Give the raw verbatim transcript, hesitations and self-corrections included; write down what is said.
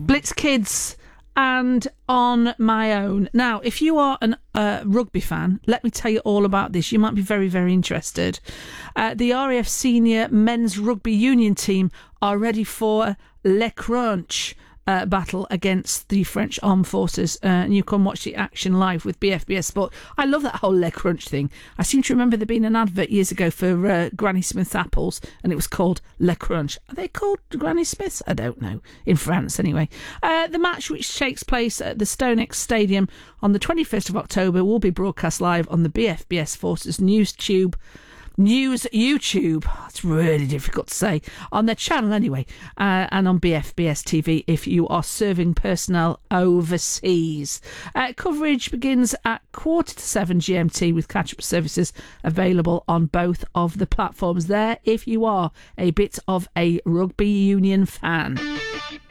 Blitz Kids and On My Own. Now, if you are a uh, rugby fan, let me tell you all about this. You might be very, very interested. Uh, the R A F senior men's rugby union team are ready for Le Crunch uh, battle against the French Armed Forces. Uh, and you can watch the action live with B F B S Sport. I love that whole Le Crunch thing. I seem to remember there being an advert years ago for uh, Granny Smith's apples, and it was called Le Crunch. Are they called Granny Smith's? I don't know. In France, anyway. Uh, the match, which takes place at the StoneX Stadium on the twenty-first of October, will be broadcast live on the B F B S Forces News Tube. News YouTube, it's really difficult to say, on their channel anyway, uh, and on B F B S T V if you are serving personnel overseas. Uh, coverage begins at quarter to seven G M T with catch-up services available on both of the platforms there if you are a bit of a rugby union fan.